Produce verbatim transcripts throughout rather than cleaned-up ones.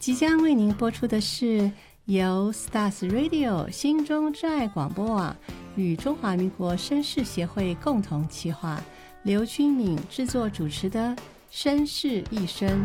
即将为您播出的是由 Stars Radio 心中之爱广播网与中华民国绅士协会共同企划，刘君敏制作主持的《绅士一生》。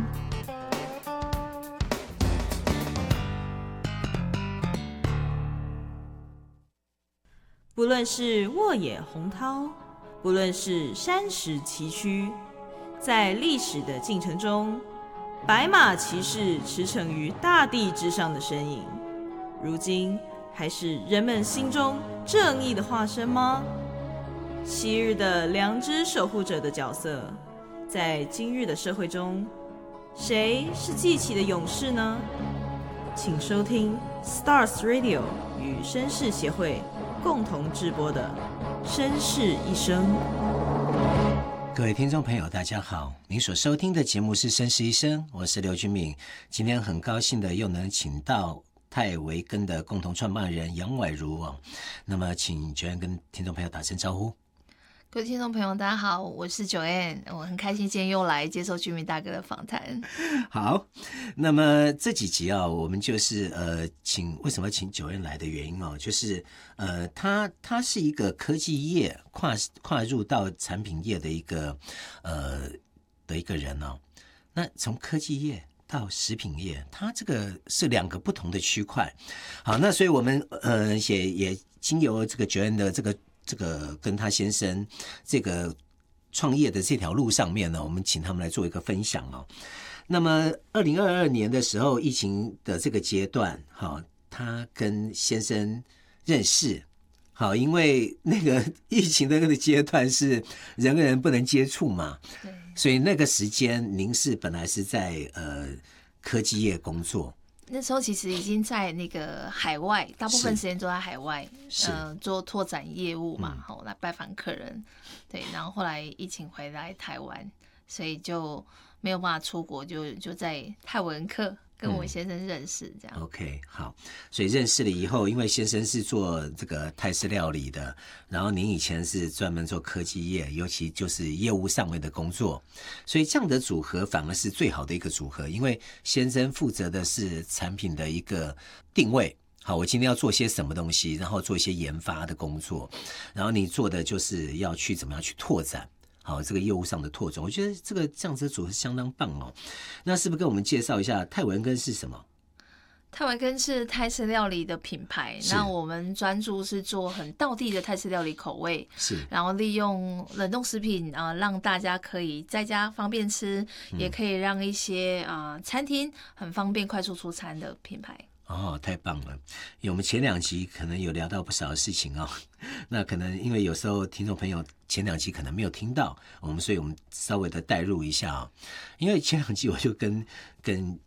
不论是沃野洪涛，不论是山石崎岖，在历史的进程中，白马骑士驰骋于大地之上的身影，如今还是人们心中正义的化身吗？昔日的良知守护者的角色，在今日的社会中，谁是记起的勇士呢？请收听 Stars Radio 与绅士协会共同制播的《绅士一生》。 各位听众朋友大家好，您所收听的节目是《绅士一生》，我是刘君敏。今天很高兴的又能请到泰维根的共同创办人杨婉如哦。那么请九安跟听众朋友打声招呼。 各位听众朋友大家好，我是九安，我很开心今天又来接受君敏大哥的访谈。 好，那么这几集啊、哦，我们就是呃，请为什么请九安来的原因哦，就是呃，他他是一个科技业跨跨入到产品业的一个呃的一个人哦。那从科技业到食品业，它这个是两个不同的区块。好，那所以我们呃也也经由这个九安的这个。这个跟他先生这个创业的这条路上面呢，我们请他们来做一个分享哦。那么二零二二年的时候，疫情的这个阶段，好，他跟先生认识，好，因为那个疫情的那个阶段是人跟人不能接触嘛，所以那个时间您是本来是在呃科技业工作。 那时候其实已经在那个海外，大部分时间都在海外，呃，做拓展业务嘛，好、嗯、来拜访客人，对。然后后来疫情回来台湾，所以就没有办法出国，就就在泰文课跟我先生认识，这样、嗯。 OK， 好，所以认识了以后，因为先生是做这个泰式料理的，然后您以前是专门做科技业，尤其就是业务上面的工作，所以这样的组合反而是最好的一个组合，因为先生负责的是产品的一个定位。好，我今天要做些什么东西，然后做一些研发的工作，然后你做的就是要去怎么样去拓展。好，这个业务上的拓展，我觉得这个这样子的组合相当棒哦。那是不是跟我们介绍一下泰文根是什么？ 泰文根是泰式料理的品牌，那我们专注是做很道地的泰式料理口味，是，然后利用冷冻食品啊、呃，让大家可以在家方便吃，嗯、也可以让一些啊、呃、餐厅很方便快速出餐的品牌。 哦，太棒了！因为我们前两集可能有聊到不少的事情哦，那可能因为有时候听众朋友前两集可能没有听到我们，所以我们稍微的带入一下哦。因为前两集我就跟跟